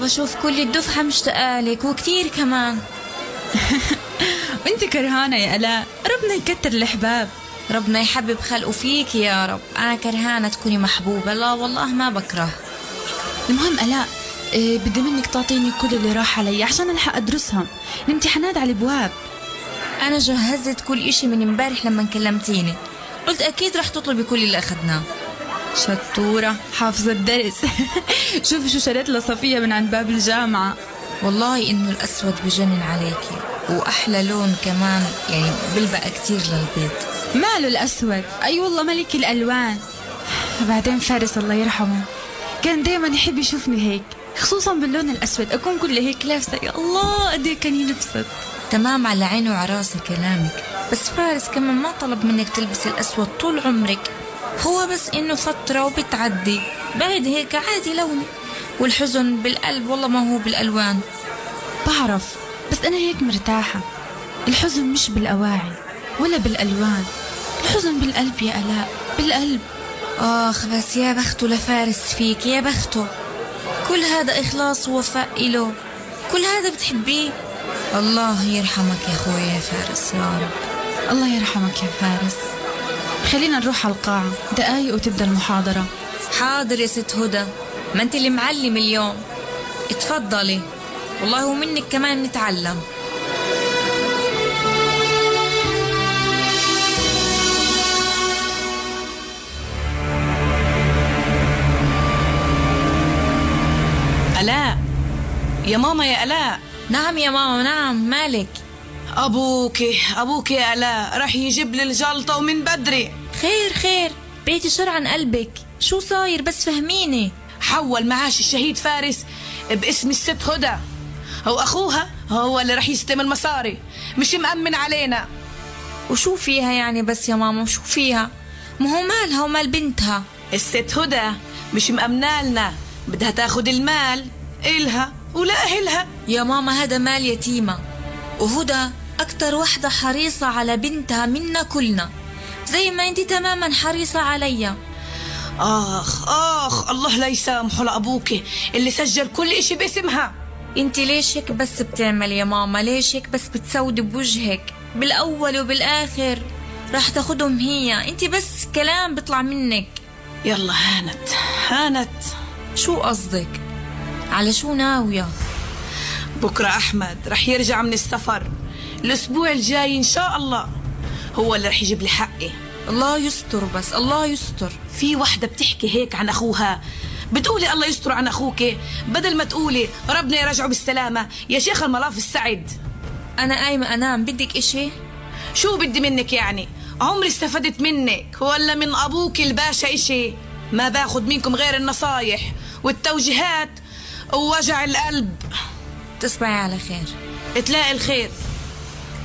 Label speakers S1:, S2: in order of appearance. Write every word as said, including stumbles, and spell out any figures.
S1: بشوف كل الدفعة مشتاقالك وكتير كمان.
S2: وانت كرهانة يا ألاء، ربنا يكتر الأحباب.
S1: ربنا يحبب خلقه فيك يا رب. أنا كرهانة تكوني محبوبة، لا والله ما بكره.
S2: المهم ألاء، إيه بدي منك تعطيني كل اللي راح علي عشان ألحق أدرسها، الامتحانات على الابواب.
S1: أنا جهزت كل إشي من امبارح لما كلمتيني، قلت أكيد رح تطلبي كل اللي أخذناه.
S2: شطورة حافظة الدرس. شوفي شو شريت لصفية من عند باب الجامعة.
S1: والله إنه الأسود بجنن عليكي، وأحلى لون كمان، يعني بلبق كتير للبيت.
S2: ماله الأسود؟ أي والله ملك الألوان. بعدين فارس الله يرحمه كان دايما يحب يشوفني هيك، خصوصا باللون الأسود، أكون كل هيك لابسة، يا الله قد ايه كان ينبسط.
S1: تمام على عيني وعراسي كلامك، بس فارس كمان ما طلب منك تلبسي الأسود طول عمرك، هو بس إنه فترة وبتعدي، بعد هيك عادي لوني، والحزن بالقلب والله ما هو بالألوان.
S2: بعرف، بس أنا هيك مرتاحة. الحزن مش بالأواعي ولا بالألوان، الحزن بالقلب يا ألاء، بالقلب.
S1: آخ بس يا بخته لفارس فيك، يا بخته، كل هذا إخلاص ووفاء إله، كل هذا بتحبيه. الله يرحمك يا أخوي يا فارس يا رب.
S2: الله يرحمك يا فارس. خلينا نروح على القاعة، دقايق وتبدأ المحاضرة.
S1: حاضر يا ست هدى، ما أنت اللي معلم اليوم، اتفضلي، والله ومنك كمان نتعلم.
S3: ألاء يا ماما، يا ألاء.
S1: نعم يا ماما، نعم، مالك؟
S3: أبوك أبوك يا ألاء راح يجيب لي الجلطة ومن بدري.
S1: خير خير، بيتي شر عن قلبك، شو صاير بس فهميني.
S3: حول معاش الشهيد فارس باسم الست هدى، هو أخوها هو اللي راح يستلم المصاري، مش مأمن علينا.
S1: وشو فيها يعني بس يا ماما، وشو فيها؟ ما هو مالها ومال بنتها.
S3: الست هدى مش مأمنالنا، بدها تاخد المال إلها ولا أهلها.
S1: يا ماما هذا مال يتيمة، وهدى أكتر وحدة حريصة على بنتها منا كلنا، زي ما انتي تماما حريصة عليا.
S3: آخ آخ الله لا يسامحه لأبوك اللي سجل كل إشي باسمها.
S1: انتي ليش هيك بس بتعملي يا ماما؟ ليش هيك بس بتسودي بوجهك؟ بالأول وبالآخر راح تاخدهم هي، انتي بس كلام بيطلع منك.
S3: يلا هانت هانت.
S1: شو قصدك؟ على شو ناوية؟
S3: بكرة أحمد رح يرجع من السفر، الأسبوع الجاي إن شاء الله هو اللي رح يجيب لي حقي.
S1: الله يستر، بس الله يستر.
S3: في وحدة بتحكي هيك عن أخوها، بتقولي الله يستر عن أخوك بدل ما تقولي ربنا يرجعه بالسلامة يا شيخ الملاف السعد.
S1: أنا قايمة أنام، بدك إشي؟
S3: شو بدي منك يعني؟ عمري استفدت منك ولا من أبوك الباشا إشي؟ ما باخد منكم غير النصايح والتوجيهات ووجع القلب.
S1: تصبحي على خير.
S3: تلاقي الخير.